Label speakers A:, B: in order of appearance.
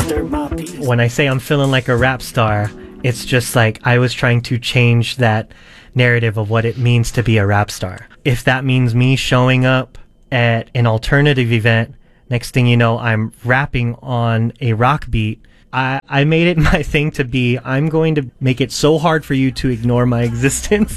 A: When I say I'm feeling like a rap star, it's just like I was trying to change that narrative of what it means to be a rap star. If that means me showing up at an alternative event, next thing you know, I'm rapping on a rock beat. I made it my thing to be, I'm going to make it so hard for you to ignore my existence.